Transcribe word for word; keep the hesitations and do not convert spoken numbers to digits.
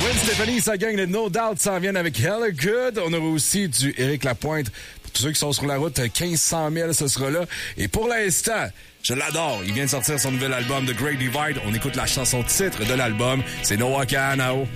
Gwen Stefani, sa gang de No Doubt s'en viennent avec Hella Good. On aura aussi du Éric Lapointe. Pour tous ceux qui sont sur la route, quinze cent mille, ce sera là. Et pour l'instant, je l'adore. Il vient de sortir son nouvel album, The Great Divide. On écoute la chanson titre de l'album. C'est Noah Kahanao.